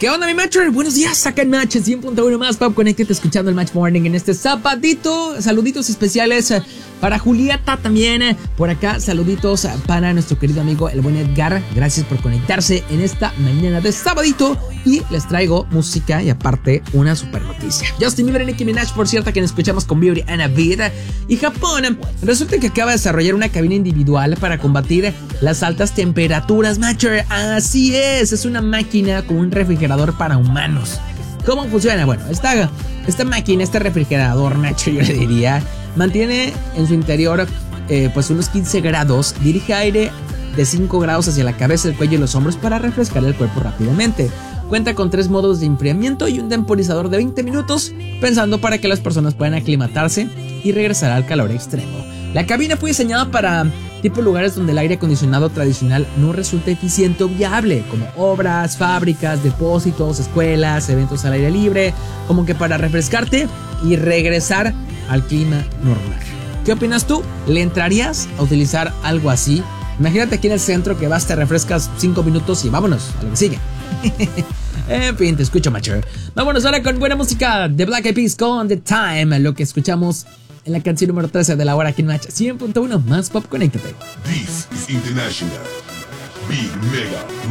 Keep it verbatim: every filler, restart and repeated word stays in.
¿Qué onda, mi Matcher? Buenos días, acá en Match cien punto uno más Pop Connected, escuchando el Match Morning en este sabadito. Saluditos especiales para Julieta también. Por acá, saluditos para nuestro querido amigo el buen Edgar. Gracias por conectarse en esta mañana de sabadito. Y les traigo música y aparte una super noticia. Justin Bieber y Nicki Minaj, por cierto, que nos escuchamos con Beauty and a Beat. Y Japón, resulta que acaba de desarrollar una cabina individual para combatir las altas temperaturas, Matcher. Así es, es una máquina con un refrigerador para humanos. ¿Cómo funciona? Bueno, esta, esta máquina, este refrigerador, Matcher, yo le diría, mantiene en su interior eh, pues unos quince grados, dirige aire de cinco grados hacia la cabeza, el cuello y los hombros para refrescar el cuerpo rápidamente. Cuenta con tres modos de enfriamiento y un temporizador de veinte minutos, pensando para que las personas puedan aclimatarse y regresar al calor extremo. La cabina fue diseñada para tipo lugares donde el aire acondicionado tradicional no resulta eficiente o viable, como obras, fábricas, depósitos, escuelas, eventos al aire libre, como que para refrescarte y regresar al clima normal. ¿Qué opinas tú? ¿Le entrarías a utilizar algo así? Imagínate aquí en el centro que vas, te refrescas cinco minutos y vámonos a lo que sigue. En fin, te escucho, Matcher. Vámonos ahora con buena música de Black Eyed Peas con The Time, lo que escuchamos en la canción número trece de la hora aquí en Match cien punto uno más Pop Connected. This is International Big Mega